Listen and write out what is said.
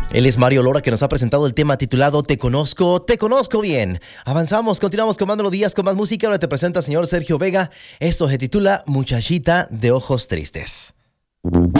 Él es Mario Lora, que nos ha presentado el tema titulado Te conozco bien. Avanzamos, continuamos con más melodías, con más música. Ahora te presenta el señor Sergio Vega. Esto se titula Muchachita de ojos tristes.